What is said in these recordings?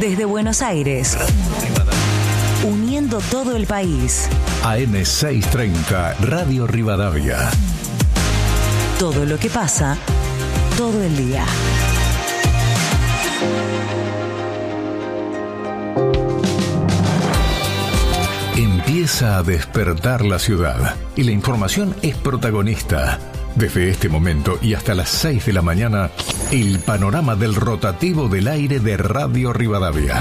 Desde Buenos Aires, uniendo todo el país. AM630, Radio Rivadavia. Todo lo que pasa, todo el día. Empieza a despertar la ciudad y la información es protagonista. Desde este momento y hasta las 6 de la mañana, el panorama del rotativo del aire de Radio Rivadavia.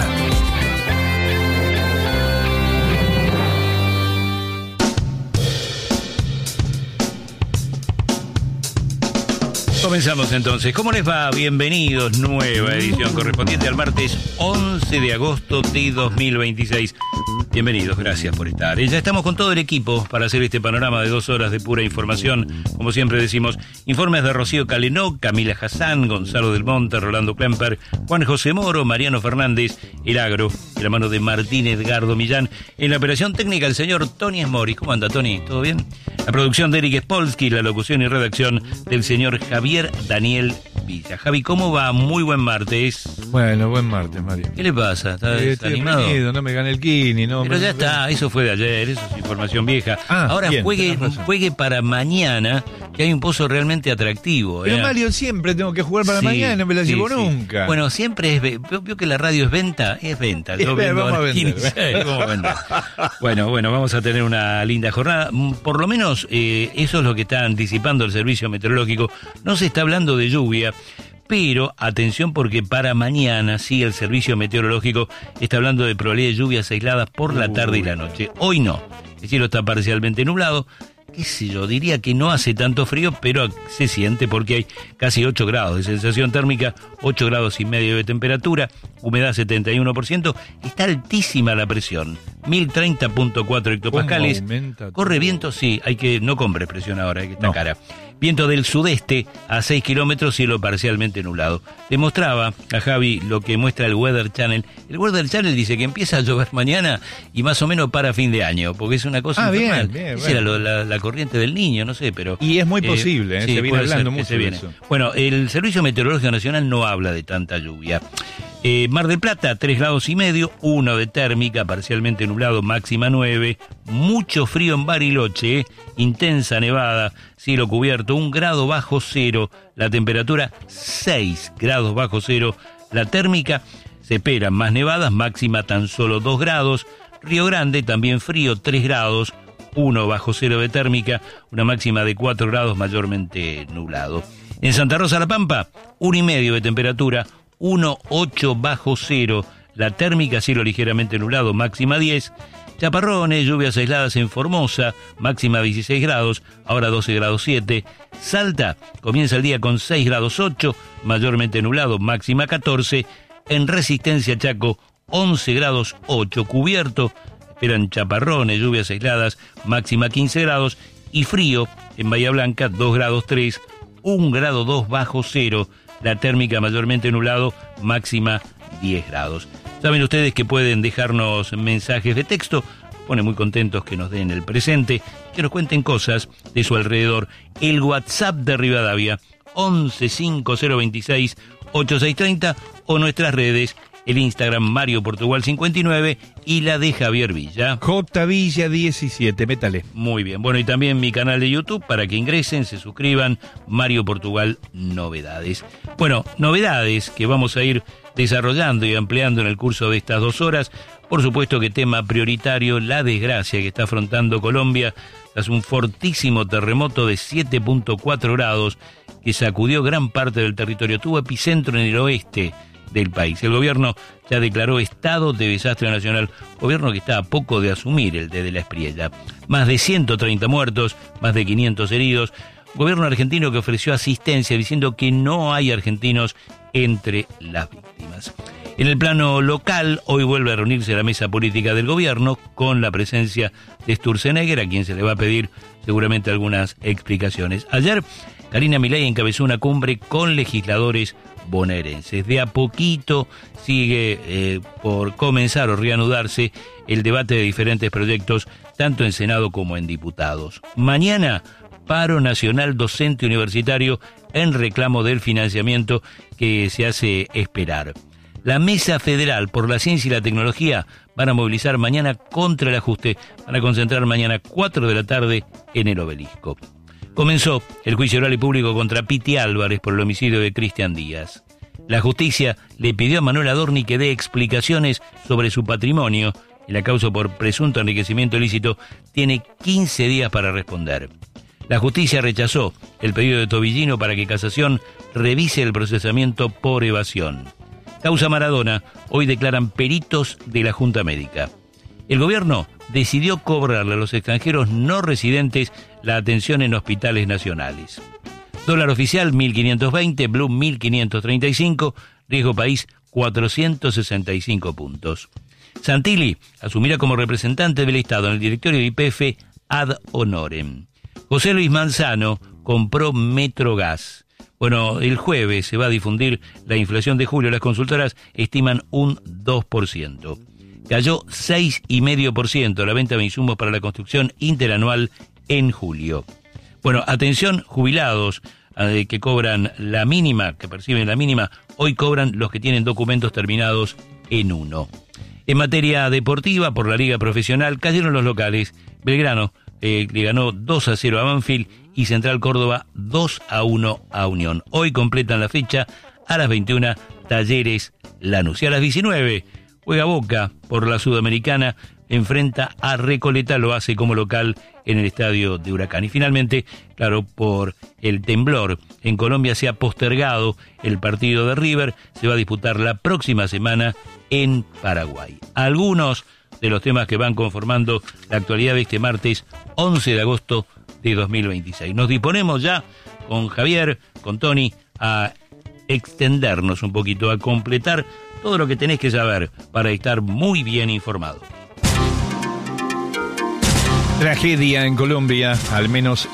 Comenzamos entonces. ¿Cómo les va? Bienvenidos. Nueva edición correspondiente al martes 11 de agosto de 2026. Bienvenidos, gracias por estar. Ya estamos con todo el equipo para hacer este panorama de 2 horas de pura información. Como siempre decimos, informes de Rocío Calenó, Camila Hassan, Gonzalo del Monte, Rolando Klemper, Juan José Moro, Mariano Fernández, El Agro, de la mano de Martín Edgardo Millán. En la operación técnica, el señor Tony Esmori. ¿Cómo anda, Tony? ¿Todo bien? La producción de Eric Spolsky, la locución y redacción del señor Javier Daniel Villa. Javi, ¿cómo va? Muy buen martes. Bueno, buen martes, Mario. ¿Qué le pasa? ¿Está desanimado? Estoy deprimido, no me gané el Kini, no. Pero ya está, eso fue de ayer, eso es información vieja. Ahora bien, juegue para mañana, que hay un pozo realmente atractivo. Pero Mario, siempre tengo que jugar para mañana, no me la llevo nunca. Bueno, siempre es... ¿Vio que la radio es venta? Es venta. Yo vendo vamos a vender. ¿Cómo vender? Bueno, vamos a tener una linda jornada. Por lo menos eso es lo que está anticipando el Servicio Meteorológico. No se está hablando de lluvia, pero atención porque para mañana sí el Servicio Meteorológico está hablando de probabilidad de lluvias aisladas por la tarde y la noche. Hoy no, el cielo está parcialmente nublado. Qué sé yo, diría que no hace tanto frío, pero se siente porque hay casi 8 grados de sensación térmica, 8 grados y medio de temperatura, humedad 71%, está altísima la presión, 1030.4 hectopascales, corre viento, sí, no compre presión ahora, que está cara. Viento del sudeste a 6 kilómetros, cielo parcialmente nublado. Demostraba a Javi lo que muestra el Weather Channel. El Weather Channel dice que empieza a llover mañana y más o menos para fin de año, porque es una cosa infernal. Esa era la corriente del Niño, no sé, pero... Y es muy posible, sí, se viene hablando mucho de eso. Bueno, el Servicio Meteorológico Nacional no habla de tanta lluvia. Mar del Plata, 3 grados y medio, 1 de térmica, parcialmente nublado, máxima 9, mucho frío en Bariloche, intensa nevada, cielo cubierto, 1 grado bajo cero, la temperatura 6 grados bajo cero, la térmica, se esperan más nevadas, máxima tan solo 2 grados, Río Grande también frío, 3 grados, 1 bajo cero de térmica, una máxima de 4 grados mayormente nublado. En Santa Rosa La Pampa, 1,5 de temperatura, 1,8 bajo cero, la térmica, cielo ligeramente nublado, máxima 10, chaparrones, lluvias aisladas en Formosa, máxima 16 grados, ahora 12 grados 7, Salta, comienza el día con 6 grados 8, mayormente nublado, máxima 14, en Resistencia Chaco, 11 grados 8, cubierto, esperan chaparrones, lluvias aisladas, máxima 15 grados, y frío, en Bahía Blanca, 2 grados 3, 1 grado 2 bajo cero, la térmica mayormente nublado, máxima 10 grados. Saben ustedes que pueden dejarnos mensajes de texto, pone muy contentos que nos den el presente, que nos cuenten cosas de su alrededor. El WhatsApp de Rivadavia, 1150268630, o nuestras redes, el Instagram Mario Portugal 59 y la de Javier Villa. J Villa 17, métale. Muy bien, bueno, y también mi canal de YouTube para que ingresen, se suscriban, Mario Portugal Novedades. Bueno, novedades que vamos a ir desarrollando y ampliando en el curso de estas 2 horas. Por supuesto que tema prioritario, la desgracia que está afrontando Colombia tras un fortísimo terremoto de 7.4 grados que sacudió gran parte del territorio. Tuvo epicentro en el oeste del país. El gobierno ya declaró estado de desastre nacional, gobierno que está a poco de asumir el de la Espriella. Más de 130 muertos, más de 500 heridos. Gobierno argentino que ofreció asistencia diciendo que no hay argentinos entre las víctimas. En el plano local, hoy vuelve a reunirse la mesa política del gobierno con la presencia de Sturzenegger, a quien se le va a pedir seguramente algunas explicaciones. Ayer, Karina Milei encabezó una cumbre con legisladores bonaerenses. De a poquito sigue por comenzar o reanudarse el debate de diferentes proyectos, tanto en Senado como en diputados. Mañana, paro nacional docente universitario en reclamo del financiamiento que se hace esperar. La Mesa Federal por la Ciencia y la Tecnología van a movilizar mañana contra el ajuste. Van a concentrar mañana 4 de la tarde en el Obelisco. Comenzó el juicio oral y público contra Piti Álvarez por el homicidio de Cristian Díaz. La justicia le pidió a Manuel Adorni que dé explicaciones sobre su patrimonio y la causa por presunto enriquecimiento ilícito tiene 15 días para responder. La justicia rechazó el pedido de Tobillino para que Casación revise el procesamiento por evasión. Causa Maradona, hoy declaran peritos de la Junta Médica. El gobierno decidió cobrarle a los extranjeros no residentes la atención en hospitales nacionales. Dólar oficial 1.520, Blue 1.535, riesgo país 465 puntos. Santilli asumirá como representante del Estado en el directorio de YPF ad honorem. José Luis Manzano compró Metrogas. Bueno, el jueves se va a difundir la inflación de julio. Las consultoras estiman un 2%. Cayó 6,5% la venta de insumos para la construcción interanual en julio. Bueno, atención, jubilados que cobran la mínima, que perciben la mínima, hoy cobran los que tienen documentos terminados en 1. En materia deportiva, por la Liga Profesional, cayeron los locales. Belgrano le ganó 2-0 a Banfield y Central Córdoba 2-1 a Unión. Hoy completan la fecha a las 21, Talleres Lanús. Y a las 19, juega Boca por la Sudamericana, enfrenta a Recoleta, lo hace como local en el estadio de Huracán. Y finalmente, claro, por el temblor, en Colombia se ha postergado el partido de River, se va a disputar la próxima semana en Paraguay. Algunos de los temas que van conformando la actualidad de este martes 11 de agosto de 2026. Nos disponemos ya con Javier, con Tony, a extendernos un poquito, a completar todo lo que tenés que saber para estar muy bien informado. Tragedia en Colombia, al menos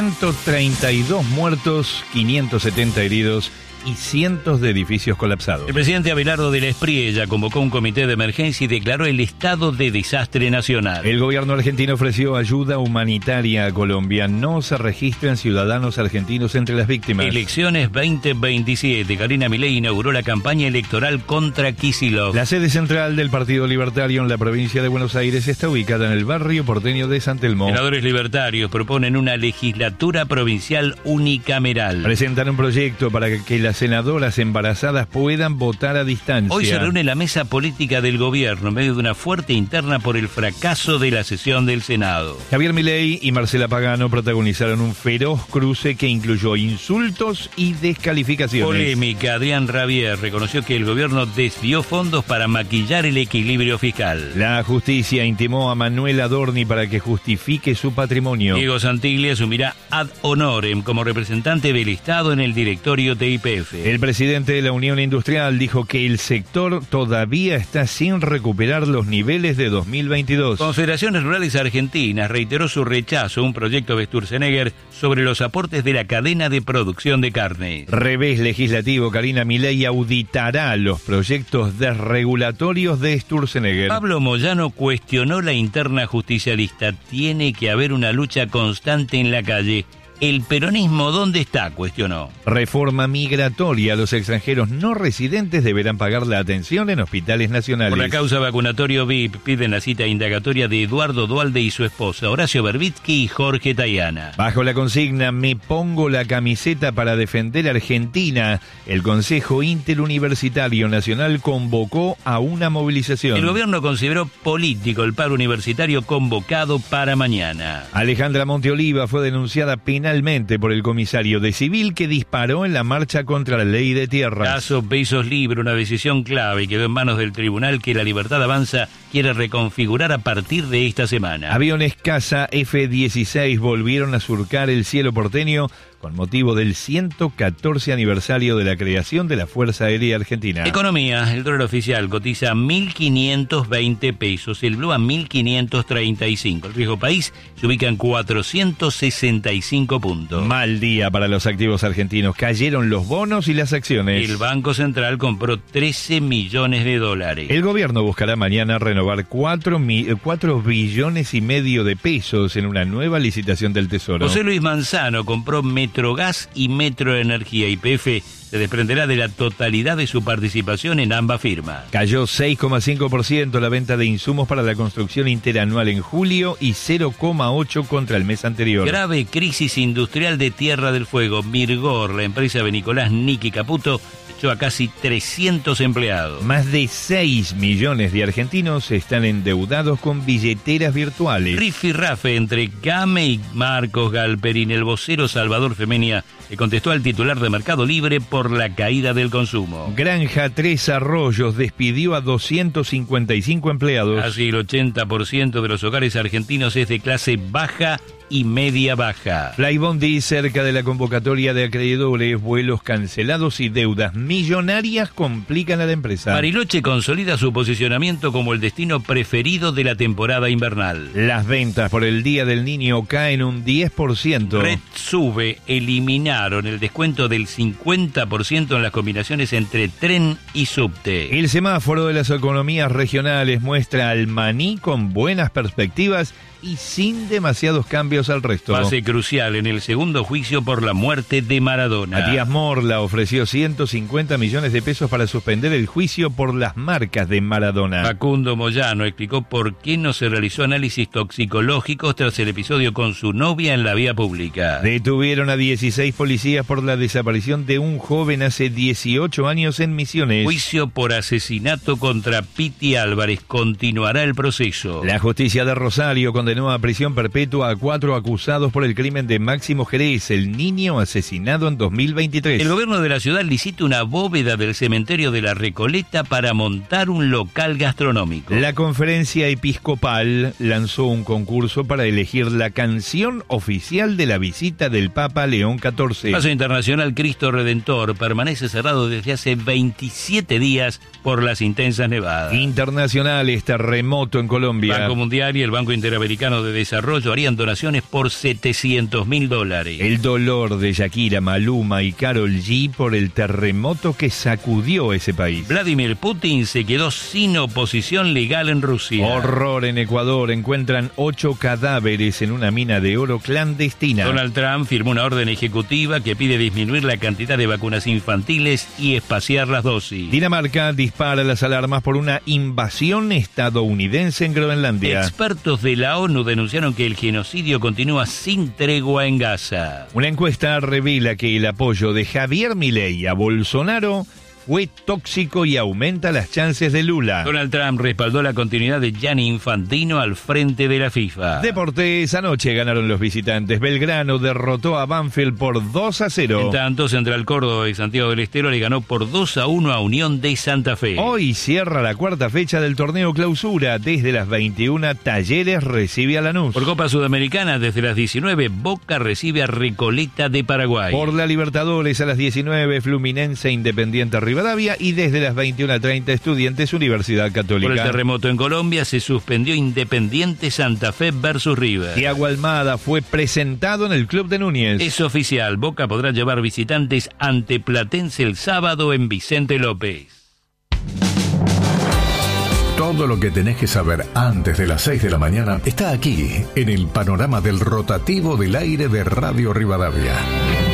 132 muertos, 570 heridos y cientos de edificios colapsados. El presidente Abelardo de la Espriella convocó un comité de emergencia y declaró el estado de desastre nacional. El gobierno argentino ofreció ayuda humanitaria a Colombia. No se registran ciudadanos argentinos entre las víctimas. Elecciones 2027. Karina Milei inauguró la campaña electoral contra Kicillof. La sede central del Partido Libertario en la provincia de Buenos Aires está ubicada en el barrio porteño de San Telmo. Senadores libertarios proponen una legislatura provincial unicameral. Presentan un proyecto para que las senadoras embarazadas puedan votar a distancia. Hoy se reúne la mesa política del gobierno en medio de una fuerte interna por el fracaso de la sesión del Senado. Javier Milei y Marcela Pagano protagonizaron un feroz cruce que incluyó insultos y descalificaciones. Polémica. Adrián Rabier reconoció que el gobierno desvió fondos para maquillar el equilibrio fiscal. La justicia intimó a Manuel Adorni para que justifique su patrimonio. Diego Santilli asumirá ad honorem como representante del Estado en el directorio de YPF. El presidente de la Unión Industrial dijo que el sector todavía está sin recuperar los niveles de 2022. Confederaciones Rurales Argentinas reiteró su rechazo a un proyecto de Sturzenegger sobre los aportes de la cadena de producción de carne. Revés legislativo. Karina Milei auditará los proyectos desregulatorios de Sturzenegger. Pablo Moyano cuestionó la interna justicialista. Tiene que haber una lucha constante en la calle. ¿El peronismo dónde está?, cuestionó. Reforma migratoria. Los extranjeros no residentes deberán pagar la atención en hospitales nacionales. Por la causa vacunatorio VIP piden la cita indagatoria de Eduardo Dualde y su esposa, Horacio Berbitsky y Jorge Tayana. Bajo la consigna "Me pongo la camiseta para defender a Argentina", el Consejo Interuniversitario Nacional convocó a una movilización. El gobierno consideró político el paro universitario convocado para mañana. Alejandra Monteoliva fue denunciada penalmente por el comisario de Civil que disparó en la marcha contra la ley de tierras. Caso Pesos Libre, una decisión clave, quedó en manos del tribunal que La Libertad Avanza quiere reconfigurar a partir de esta semana. Aviones caza F-16 volvieron a surcar el cielo porteño con motivo del 114 aniversario de la creación de la Fuerza Aérea Argentina. Economía. El dólar oficial cotiza 1.520 pesos, el blue a 1.535. El riesgo país se ubica en 465 puntos. Mal día para los activos argentinos. Cayeron los bonos y las acciones. El Banco Central compró 13 millones de dólares. El gobierno buscará mañana renovar 4 billones y medio de pesos en una nueva licitación del Tesoro. José Luis Manzano compró Metrogas y Metroenergía. YPF se desprenderá de la totalidad de su participación en ambas firmas. Cayó 6,5% la venta de insumos para la construcción interanual en julio y 0,8% contra el mes anterior. Grave crisis industrial de Tierra del Fuego. Mirgor, la empresa de Nicolás Nicky Caputo, echó a casi 300 empleados. Más de 6 millones de argentinos están endeudados con billeteras virtuales. Rifirrafe entre Game y Marcos Galperín. El vocero Salvador Femenia le contestó al titular de Mercado Libre por la caída del consumo. Granja Tres Arroyos despidió a 255 empleados. Así el 80% de los hogares argentinos es de clase baja y media baja. Flybondi cerca de la convocatoria de acreedores, vuelos cancelados y deudas millonarias complican a la empresa. Bariloche consolida su posicionamiento como el destino preferido de la temporada invernal. Las ventas por el Día del Niño caen un 10%. Red Sube eliminaron el descuento del 50% en las combinaciones entre tren y subte. El semáforo de las economías regionales muestra al Maní con buenas perspectivas y sin demasiados cambios al resto. Fase crucial en el segundo juicio por la muerte de Maradona. Matías Morla ofreció 150 millones de pesos para suspender el juicio por las marcas de Maradona. Facundo Moyano explicó por qué no se realizó análisis toxicológicos tras el episodio con su novia en la vía pública. Detuvieron a 16 policías por la desaparición de un joven hace 18 años en Misiones. Juicio por asesinato contra Piti Álvarez. Continuará el proceso. La justicia de Rosario condenó a prisión perpetua a 4 acusados por el crimen de Máximo Jerez, el niño asesinado en 2023. El gobierno de la ciudad licita una bóveda del cementerio de la Recoleta para montar un local gastronómico. La conferencia episcopal lanzó un concurso para elegir la canción oficial de la visita del Papa León XIV. Paso Internacional Cristo Redentor permanece cerrado desde hace 27 días por las intensas nevadas. Internacionales, terremoto en Colombia. Banco Mundial y el Banco Interamericano de Desarrollo harían donaciones por $700.000. El dolor de Shakira, Maluma y Karol G por el terremoto que sacudió ese país. Vladimir Putin se quedó sin oposición legal en Rusia. Horror en Ecuador. Encuentran 8 cadáveres en una mina de oro clandestina. Donald Trump firmó una orden ejecutiva que pide disminuir la cantidad de vacunas infantiles y espaciar las dosis. Dinamarca dispara las alarmas por una invasión estadounidense en Groenlandia. Expertos de la ONU denunciaron que el genocidio continúa sin tregua en Gaza. Una encuesta revela que el apoyo de Javier Milei a Bolsonaro fue tóxico y aumenta las chances de Lula. Donald Trump respaldó la continuidad de Gianni Infantino al frente de la FIFA. Deportes, anoche ganaron los visitantes. Belgrano derrotó a Banfield por 2-0. En tanto, Central Córdoba y Santiago del Estero le ganó por 2-1 a Unión de Santa Fe. Hoy cierra la cuarta fecha del torneo Clausura. Desde las 21, Talleres recibe a Lanús. Por Copa Sudamericana, desde las 19, Boca recibe a Recoleta de Paraguay. Por la Libertadores, a las 19, Fluminense Independiente Rivadavia, y desde las 21:30 Estudiantes Universidad Católica. Por el terremoto en Colombia se suspendió Independiente Santa Fe versus River. Thiago Almada fue presentado en el Club de Núñez. Es oficial, Boca podrá llevar visitantes ante Platense el sábado en Vicente López. Todo lo que tenés que saber antes de las 6 de la mañana está aquí, en el panorama del rotativo del aire de Radio Rivadavia.